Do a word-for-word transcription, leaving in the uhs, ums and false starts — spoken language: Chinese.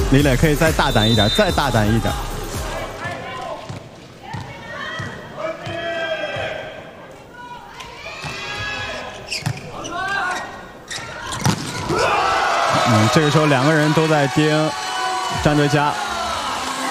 李磊可以再大胆一点，再大胆一点。嗯，这个时候两个人都在盯张哲嘉。